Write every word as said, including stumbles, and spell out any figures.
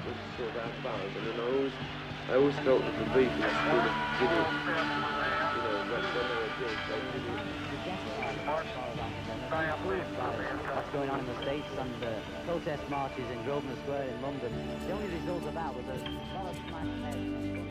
was sort of out of bounds, and then I always, I always felt that the beef in school didn't, you know, when, when they were big, they didn't. What's going on in the States and the protest marches in Grosvenor Square in London. The only result of that was a lot of smashed heads.